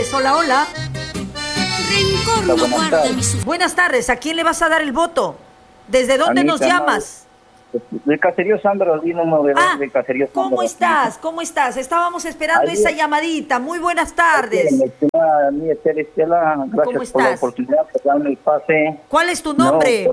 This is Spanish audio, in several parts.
tardes, hola, hola. Rencor no guarda mi sufrimiento. Buenas tardes, ¿a quién le vas a dar el voto? ¿Desde dónde nos Anita, llamas? De Caserío San Bernardino, de Caserío San ¿cómo Bernardino. estás? ¿Cómo estás? Estábamos esperando Ayer- esa llamadita. Muy buenas Bien, tardes. estimada mi Estela, ¿Cómo gracias por la estás? oportunidad de darme el pase. ¿Cuál es tu No, nombre?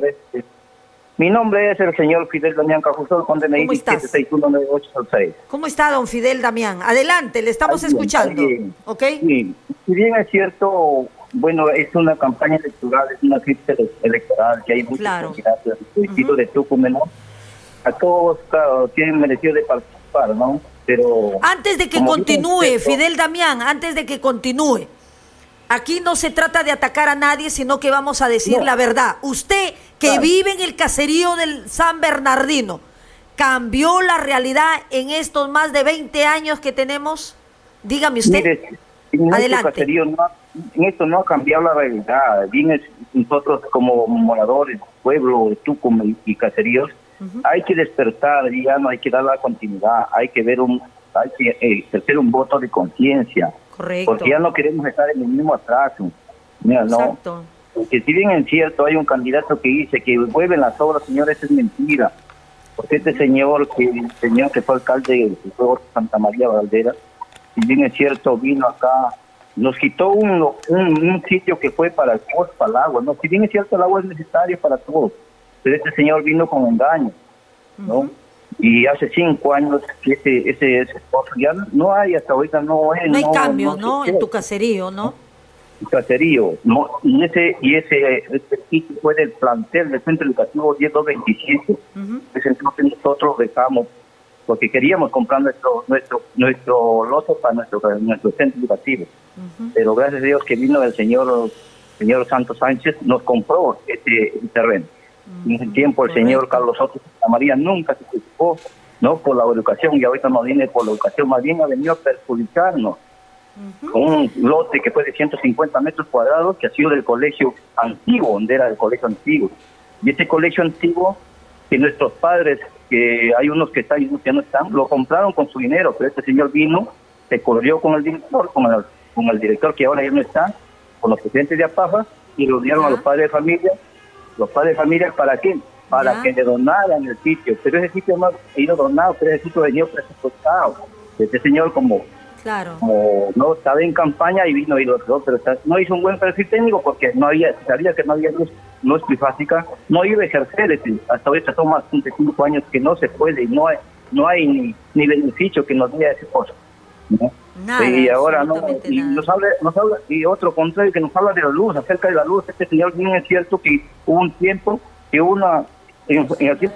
Mi nombre es el señor Fidel Damián Cajusol, con DNI ¿Cómo estás? 7619866. ¿Cómo está don Fidel Damián? Adelante, le estamos escuchando. Bien. ¿Ok? Sí, si bien es cierto, bueno, es una campaña electoral, es una crisis electoral, que hay muchos Claro. candidatos del distrito de Tucumán, ¿no? A todos, claro, tienen merecido de participar, ¿no? Pero Antes de que como continúe, bien es cierto, Fidel Damián, antes de que continúe, aquí no se trata de atacar a nadie, sino que vamos a decir No. la verdad. Usted, que Claro. vive en el caserío del San Bernardino, ¿cambió la realidad en estos más de 20 años que tenemos? Dígame usted. Mire, en Adelante. nuestro caserío en esto no ha cambiado la realidad. Bien, nosotros como moradores, pueblo, de Tucumán y caseríos, hay que despertar, ya no hay que dar la continuidad, hay que hay que ejercer un voto de conciencia, Correcto. porque ya no queremos estar en el mismo atraso. Mira, no. Exacto. Porque si bien es cierto, hay un candidato que dice que vuelven las obras, señores, es mentira. Porque este señor que fue alcalde de Pueblo Santa María Valdera, si bien es cierto, vino acá, nos quitó un sitio que fue para el agua, ¿no? Si bien es cierto, el agua es necesaria para todos, pero este señor vino con engaño, ¿no? Y hace 5 años que ese pozo ya no hay, hasta ahorita no es. No hay cambios, ¿no? se En tu queda. caserío, ¿no? Caserío, ¿no? Y ese sitio fue del plantel del Centro Educativo 10227. Pues entonces nosotros dejamos, porque queríamos comprar nuestro lote para nuestro centro educativo. Pero gracias a Dios que vino el señor Santos Sánchez, nos compró este terreno. En ese tiempo el señor Carlos Soto Santa María nunca se preocupó, ¿no?, por la educación, y ahorita no viene por la educación, más bien ha venido a perjudicarnos con un lote que fue de 150 metros cuadrados, que ha sido del colegio antiguo, donde era el colegio antiguo. Y ese colegio antiguo, que nuestros padres, que hay unos que están y unos que no están, lo compraron con su dinero, pero este señor vino, se corrió con el director, con el director que ahora ya no está, con los presidentes de APAFA, y lo dieron a los padres de familia. Los padres de familia, ¿para qué? Para que le donaran el sitio. Pero ese sitio no ha ido donado, pero ese sitio ha venido presupuestado. Este señor como no estaba en campaña y vino y lo dio, pero no hizo un buen perfil técnico porque sabía que no había luz trifásica, no iba a ejercer. Hasta ahorita son más de 5 años que no se puede, y no hay ni beneficio que nos dé ese pozo, ¿no? Nada, y ahora no, y nada. nos habla, y otro contrario, que nos habla de la luz, acerca de la luz. Este señor, bien es cierto que hubo un tiempo, que en el tiempo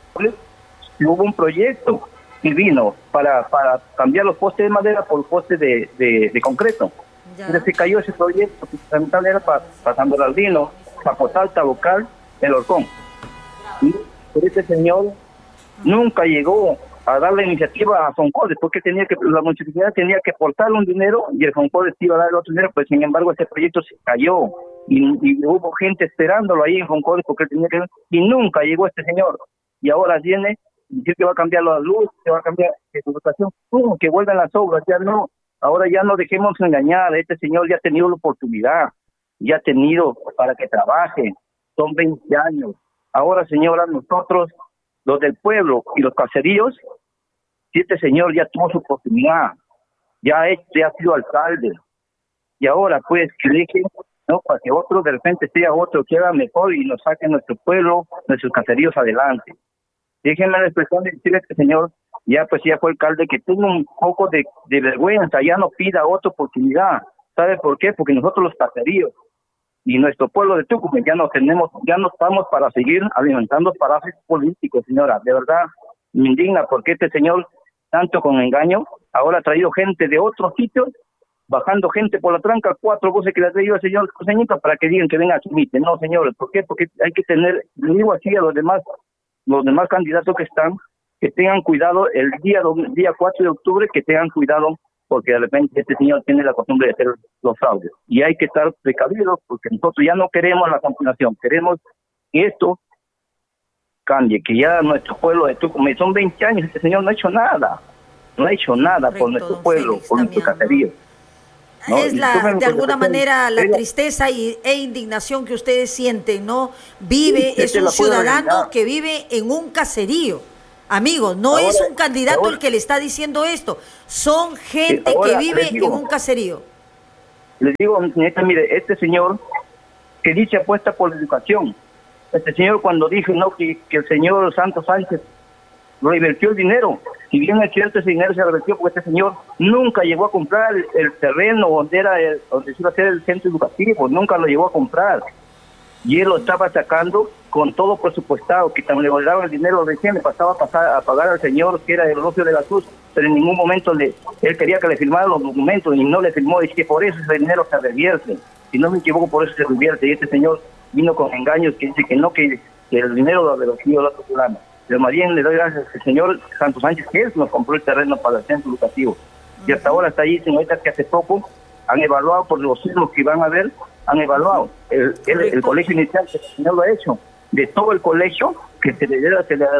hubo un proyecto que vino para cambiar los postes de madera por postes de concreto. Pero se cayó ese proyecto, que fundamental era para San Bernardino, Zapotal, Tabocal, El Horcón. Y por este señor nunca llegó a dar la iniciativa a Foncodes, porque la municipalidad tenía que aportar un dinero y el Foncodes iba a dar el otro dinero, pues sin embargo ese proyecto se cayó y hubo gente esperándolo ahí en Foncodes porque él tenía que, y nunca llegó este señor. Y ahora viene decir que va a cambiar la luz, que va a cambiar su educación, que vuelvan las obras. Ya no, ahora ya no dejemos engañar. Este señor ya ha tenido la oportunidad, ya ha tenido para que trabaje, son 20 años. Ahora, señora, nosotros, los del pueblo y los caseríos, si este señor ya tuvo su oportunidad, ya ha sido alcalde, y ahora pues que dejen, ¿no?, para que otro de repente sea otro que haga mejor y nos saque nuestro pueblo, nuestros caseríos adelante. Déjenme la expresión de decirle a este señor, ya fue alcalde, que tenga un poco de vergüenza, ya no pida otra oportunidad. ¿Sabe por qué? Porque nosotros los caseríos y nuestro pueblo de Tucumán ya no estamos para seguir alimentando parásitos políticos, señora. De verdad me indigna, porque este señor, tanto con engaño, ahora ha traído gente de otros sitios, bajando gente por la tranca, 4 voces que le ha traído el señor Coseñita para que digan que venga aquí. No, señores, ¿por qué? Porque hay que tener, le digo así a los demás candidatos que tengan cuidado el día 4 de octubre, que tengan cuidado, porque de repente este señor tiene la costumbre de hacer los fraudes. Y hay que estar precavidos, porque nosotros ya no queremos la continuación, queremos que esto cambie, que ya nuestro pueblo de Tucumán, son 20 años, este señor no ha hecho nada por nuestro pueblo, por nuestro caserío. ¿no? Es de alguna manera la ella, tristeza e indignación que ustedes sienten, ¿no? Es un ciudadano que vive en un caserío. Amigos, no es un candidato el que le está diciendo esto, son gente que vive en un caserío. Les digo, señorita, mire, este señor que dice apuesta por la educación, este señor cuando dijo no que el señor Santos Sánchez revirtió el dinero, si bien es cierto ese dinero se revirtió porque este señor nunca llegó a comprar el terreno donde donde se iba a hacer el centro educativo, nunca lo llegó a comprar, y él lo estaba sacando con todo presupuestado, que también le daban el dinero recién, le pasaba a pagar al señor que era el Rocío de la Cruz, pero en ningún momento él quería que le firmara los documentos y no le firmó, y que por eso ese dinero se revierte, si no me equivoco por eso se revierte, y este señor vino con engaños que dice que no, que el dinero lo reducido al otro programa. Pero más bien le doy gracias al señor Santos Sánchez, que él nos compró el terreno para el centro educativo. Y hasta ahora está ahí, señorita, que hace poco han evaluado por los signos que van a ver, han evaluado el colegio inicial que el señor lo ha hecho. De todo el colegio, que se le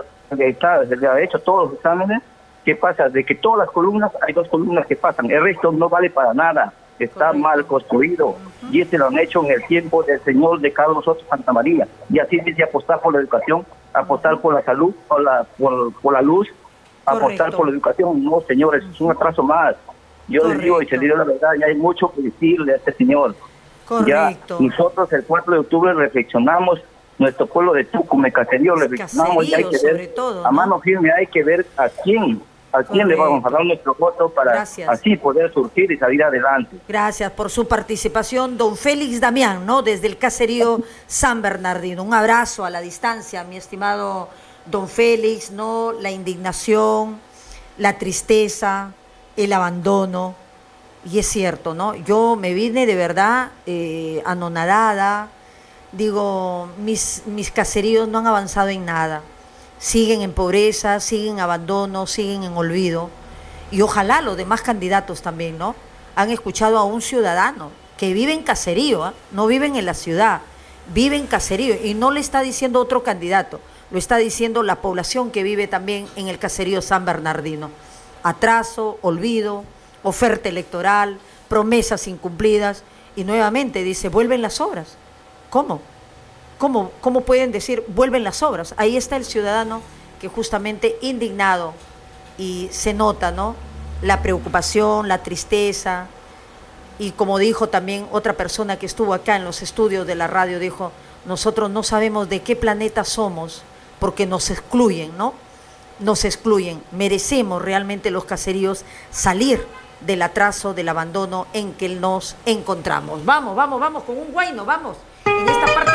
ha hecho todos los exámenes, ¿qué pasa? De que todas las columnas, hay 2 columnas que pasan, el resto no vale para nada, está mal construido. Y este lo han hecho en el tiempo del señor de Carlos Soto Santa María. Y así dice apostar por la educación, apostar por la salud, por la luz, apostar por la educación. No, señores, es un atraso más. Yo les digo, y se diré la verdad, ya hay mucho que decirle a este señor. Ya nosotros el 4 de octubre reflexionamos, nuestro pueblo de Tucumán, Caserío, reflexionamos y hay que ver, todo, ¿no? A mano firme hay que ver a quién le vamos a dar nuestro voto para así poder surgir y salir adelante. Gracias por su participación, don Félix Damián, ¿no? Desde el caserío San Bernardino. Un abrazo a la distancia, mi estimado don Félix, ¿no? La indignación, la tristeza, el abandono. Y es cierto, ¿no? Yo me vine de verdad anonadada. Digo, mis caseríos no han avanzado en nada. Siguen en pobreza, siguen en abandono, siguen en olvido. Y ojalá los demás candidatos también, ¿no? Han escuchado a un ciudadano que vive en caserío, ¿eh? No viven en la ciudad, vive en caserío. Y no le está diciendo otro candidato, lo está diciendo la población que vive también en el caserío San Bernardino. Atraso, olvido, oferta electoral, promesas incumplidas. Y nuevamente dice, vuelven las obras. ¿Cómo pueden decir vuelven las obras? Ahí está el ciudadano que justamente indignado, y se nota, ¿no? La preocupación, la tristeza, y como dijo también otra persona que estuvo acá en los estudios de la radio, dijo, nosotros no sabemos de qué planeta somos porque nos excluyen, ¿no? Nos excluyen. Merecemos realmente los caseríos salir del atraso, del abandono en que nos encontramos. Vamos con un guayno, vamos. En esta parte